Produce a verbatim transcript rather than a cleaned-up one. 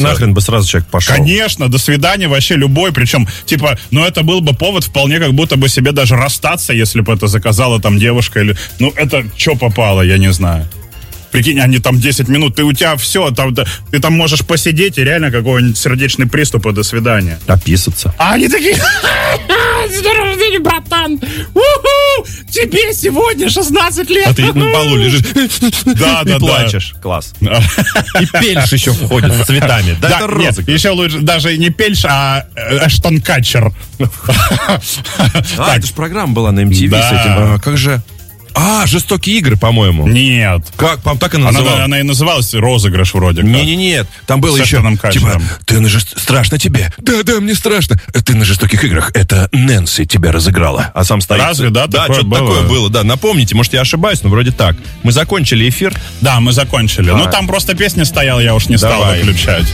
Нахрен бы сразу человек пошел. Конечно, до свидания вообще любой. Причем, типа, ну это был бы повод вполне как будто бы себе даже расстаться, если бы это заказала там девушка или... Ну это что попало, я не знаю. Прикинь, они там десять минут, ты у тебя все, там, ты там можешь посидеть и реально какой-нибудь сердечный приступ, и до свидания. Описаться. А они такие, с днем рождения, братан! У-ху! Тебе сегодня шестнадцать лет! А ты на полу лежишь да, и да, плачешь. Да. Класс. И пельш еще входит с цветами. Да, да это нет, розыгрыш. еще лучше, даже не пельш, а Эштон Катчер. А, это же программа была на эм ти ви да. с этим. А, как же... А, «Жестокие игры», по-моему. Нет. Как? По-моему, так и называлась. Она, она и называлась «Розыгрыш» вроде как. Не-не-нет, там было с еще, типа, ты на жест... страшно тебе. Да-да, мне страшно. Ты на «Жестоких играх». Это Нэнси тебя разыграла. А сам стоит... Разве, да? Да, такое что-то было? такое было, да. Напомните, может, я ошибаюсь, но вроде так. Мы закончили эфир. Да, мы закончили. А. Ну, там просто песня стояла, я уж не Давай. стал выключать.